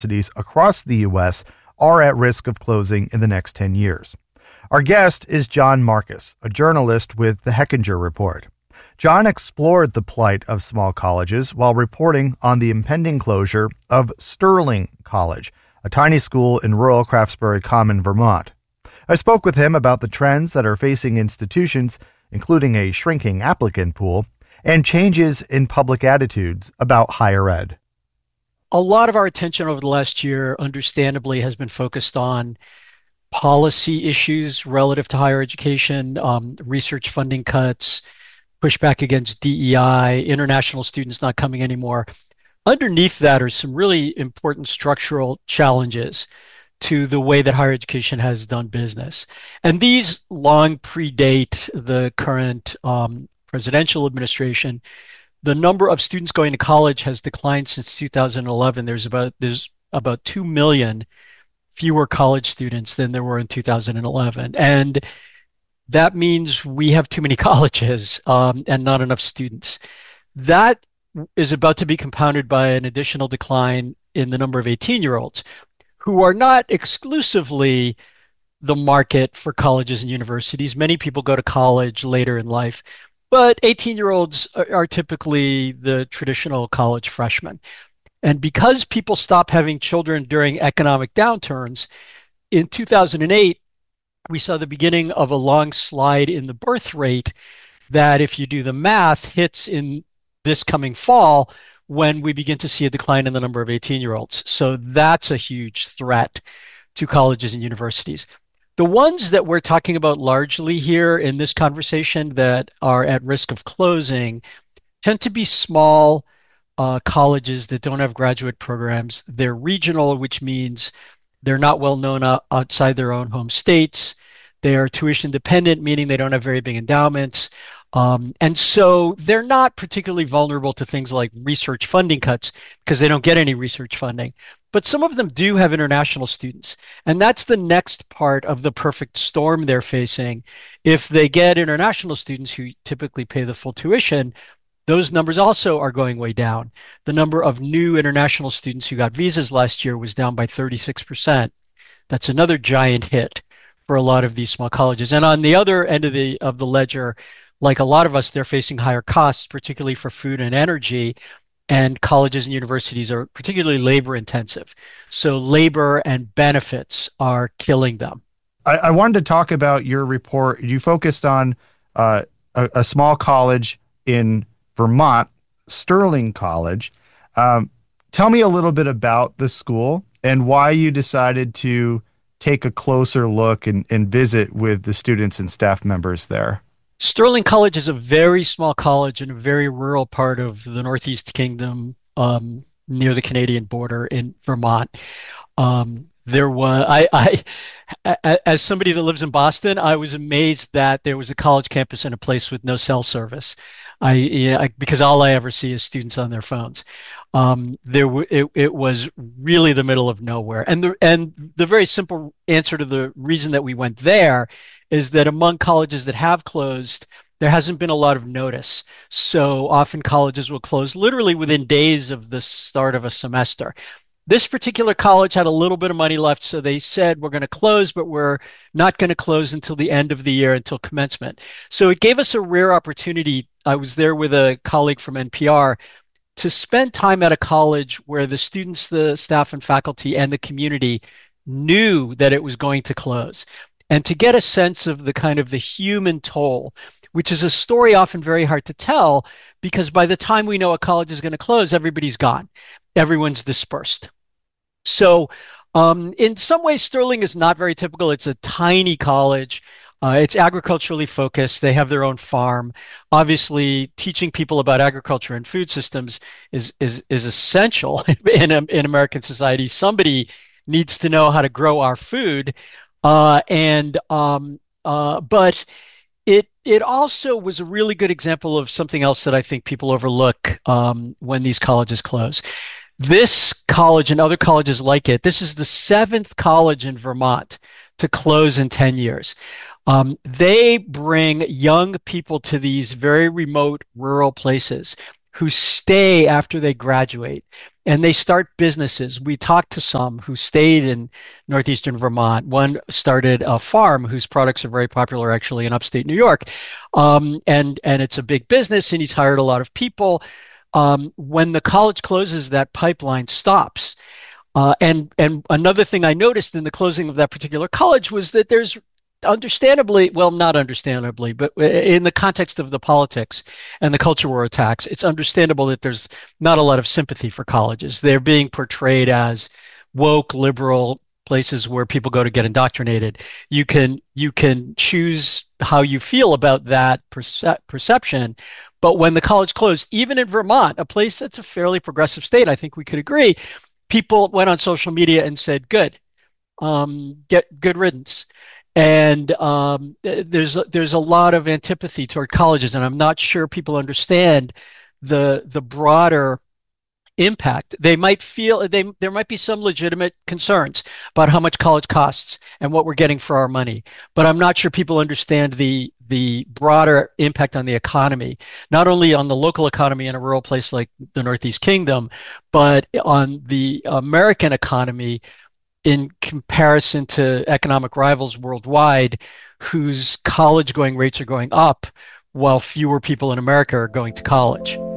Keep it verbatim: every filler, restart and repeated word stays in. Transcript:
universities across the U S are at risk of closing in the next ten years. Our guest is John Marcus, a journalist with the Hechinger Report. John explored the plight of small colleges while reporting on the impending closure of Sterling College, a tiny school in rural Craftsbury Common, Vermont. I spoke with him about the trends that are facing institutions, including a shrinking applicant pool, and changes in public attitudes about higher ed. A lot of our attention over the last year, understandably, has been focused on policy issues relative to higher education, um, research funding cuts, pushback against D E I, international students not coming anymore. Underneath that are some really important structural challenges to the way that higher education has done business. And these long predate the current um, presidential administration. The number of students going to college has declined since two thousand eleven. There's about there's about two million fewer college students than there were in two thousand eleven. And that means we have too many colleges um, and not enough students. That is about to be compounded by an additional decline in the number of eighteen-year-olds who are not exclusively the market for colleges and universities. Many people go to college later in life, but eighteen-year-olds are, are typically the traditional college freshmen. And because people stop having children during economic downturns, in two thousand eight, we saw the beginning of a long slide in the birth rate that, if you do the math, hits in this coming fall when we begin to see a decline in the number of eighteen-year-olds. So that's a huge threat to colleges and universities. The ones that we're talking about largely here in this conversation that are at risk of closing tend to be small uh, colleges that don't have graduate programs. They're regional, which means they're not well known outside their own home states. They are tuition dependent, meaning they don't have very big endowments. Um, and so they're not particularly vulnerable to things like research funding cuts because they don't get any research funding. But some of them do have international students. And that's the next part of the perfect storm they're facing. If they get international students who typically pay the full tuition, those numbers also are going way down. The number of new international students who got visas last year was down by thirty-six percent. That's another giant hit for a lot of these small colleges. And on the other end of the of the ledger, like a lot of us, they're facing higher costs, particularly for food and energy. And colleges and universities are particularly labor intensive. So labor and benefits are killing them. I, I wanted to talk about your report. You focused on uh, a, a small college in Vermont, Sterling College. Um, tell me a little bit about the school and why you decided to take a closer look and, and visit with the students and staff members there. Sterling College is a very small college in a very rural part of the Northeast Kingdom, um, near the Canadian border in Vermont. Um, there was, I, I, as somebody that lives in Boston, I was amazed that there was a college campus in a place with no cell service. I, yeah, I because all I ever see is students on their phones. Um, there, w- it, it was really the middle of nowhere, and the and the very simple answer to the reason that we went there is that among colleges that have closed, there hasn't been a lot of notice. So often colleges will close literally within days of the start of a semester. This particular college had a little bit of money left, so they said, we're going to close, but we're not going to close until the end of the year, until commencement. So it gave us a rare opportunity. I was there with a colleague from N P R to spend time at a college where the students, the staff and faculty, and the community knew that it was going to close, and to get a sense of the kind of the human toll, which is a story often very hard to tell, because by the time we know a college is going to close, everybody's gone. Everyone's dispersed. So um, in some ways, Sterling is not very typical. It's a tiny college. Uh, it's agriculturally focused. They have their own farm. Obviously, teaching people about agriculture and food systems is is is essential in in American society. Somebody needs to know how to grow our food, uh, and um, uh, but it it also was a really good example of something else that I think people overlook um, when these colleges close. This college and other colleges like it, this is the seventh college in Vermont to close in ten years. Um, they bring young people to these very remote rural places who stay after they graduate and they start businesses. We talked to some who stayed in northeastern Vermont. One started a farm whose products are very popular actually in upstate New York. Um, and, and it's a big business and he's hired a lot of people. Um, when the college closes, that pipeline stops. Uh, and and another thing I noticed in the closing of that particular college was that there's understandably, well, not understandably, but in the context of the politics and the culture war attacks, it's understandable that there's not a lot of sympathy for colleges. They're being portrayed as woke, liberal places where people go to get indoctrinated. You can you can choose how you feel about that perce- perception. But when the college closed, even in Vermont, a place that's a fairly progressive state, I think we could agree, people went on social media and said, good, um, get good riddance. And um, there's there's a lot of antipathy toward colleges, and I'm not sure people understand the the broader impact. They might feel they there might be some legitimate concerns about how much college costs and what we're getting for our money, but I'm not sure people understand the the broader impact on the economy, not only on the local economy in a rural place like the Northeast Kingdom, but on the American economy in comparison to economic rivals worldwide whose college going rates are going up while fewer people in America are going to college.